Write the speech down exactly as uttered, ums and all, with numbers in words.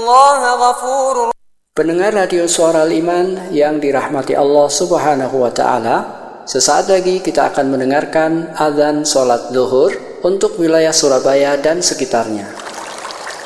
Innallaha ghafurur. Pendengar radio Suara Al-Iman yang dirahmati Allah Subhanahu wa Ta'ala, sesaat lagi kita akan mendengarkan azan sholat zuhur untuk wilayah Surabaya dan sekitarnya.